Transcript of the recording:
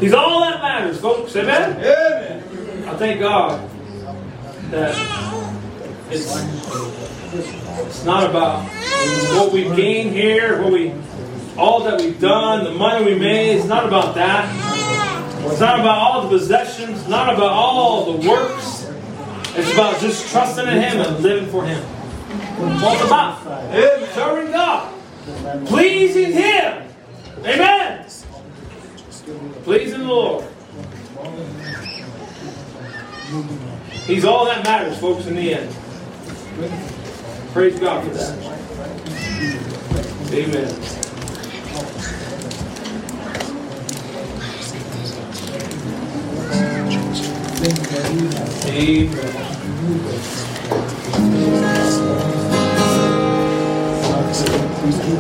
He's all that matters, folks. Amen? Amen. I thank God that it's not about what we gain here, all that we've done, the money we made. It's not about that. It's not about all the possessions. It's not about all the works. It's about just trusting in Him and living for Him. That's what it's about. Serving God. Pleasing Him. Amen. Pleasing the Lord. He's all that matters, folks, in the end. Praise God for that. Amen. Amen.